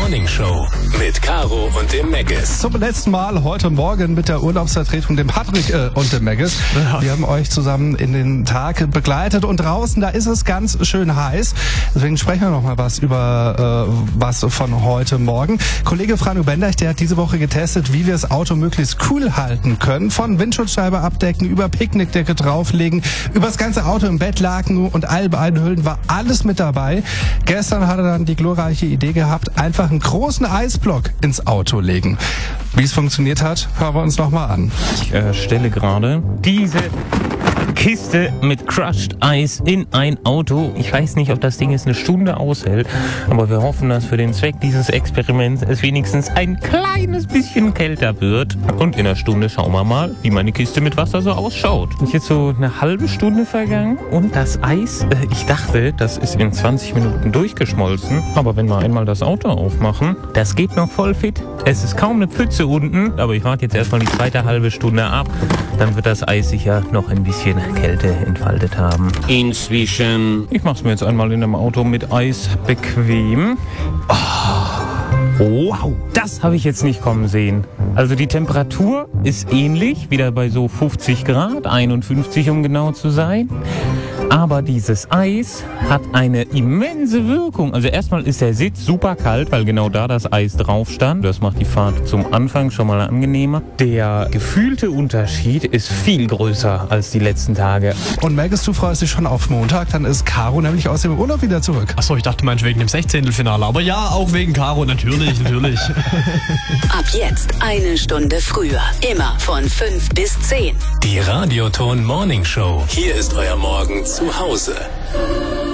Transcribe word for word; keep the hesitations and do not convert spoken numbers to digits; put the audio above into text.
Morning Show mit Caro und dem Meggis. Zum letzten Mal heute Morgen mit der Urlaubsvertretung, dem Patrick äh, und dem Meggis. Wir haben euch zusammen in den Tag begleitet und draußen, da ist es ganz schön heiß. Deswegen sprechen wir noch mal was über äh, was von heute Morgen. Kollege Franjo Bendeich, der hat diese Woche getestet, wie wir das Auto möglichst cool halten können. Von Windschutzscheibe abdecken, über Picknickdecke drauflegen, über das ganze Auto im Bettlaken und Alben einhüllen, war alles mit dabei. Gestern hat er dann die glorreiche Idee gehabt, einfach einen großen Eisblock ins Auto legen. Wie es funktioniert hat, hören wir uns noch mal an. Ich äh, stelle gerade diese Kiste mit Crushed Eis in ein Auto. Ich weiß nicht, ob das Ding jetzt eine Stunde aushält, aber wir hoffen, dass für den Zweck dieses Experiments es wenigstens ein kleines bisschen kälter wird. Und in einer Stunde schauen wir mal, wie meine Kiste mit Wasser so ausschaut. Ist jetzt so eine halbe Stunde vergangen und das Eis, äh, ich dachte, das ist in zwanzig Minuten durchgeschmolzen. Aber wenn wir einmal das Auto aufmachen, das geht noch voll fit. Es ist kaum eine Pfütze unten, aber ich warte jetzt erstmal die zweite halbe Stunde ab. Dann wird das Eis sicher noch ein bisschen Kälte entfaltet haben. Inzwischen. Ich mach's mir jetzt einmal in einem Auto mit Eis bequem. Oh, wow, das habe ich jetzt nicht kommen sehen. Also die Temperatur ist ähnlich, wieder bei so fünfzig Grad, einundfünfzig um genau zu sein. Aber dieses Eis hat eine immense Wirkung. Also erstmal ist der Sitz super kalt, weil genau da das Eis drauf stand. Das macht die Fahrt zum Anfang schon mal angenehmer. Der gefühlte Unterschied ist viel größer als die letzten Tage. Und Meggis, du freust dich schon auf Montag, dann ist Caro nämlich aus dem Urlaub wieder zurück. Achso, ich dachte, du meinst wegen dem Sechzehntelfinale. Aber ja, auch wegen Caro, natürlich, natürlich. Ab jetzt eine Stunde früher. Immer von fünf bis zehn. Die Radioton Morning Show. Hier ist euer Morgen zu Hause.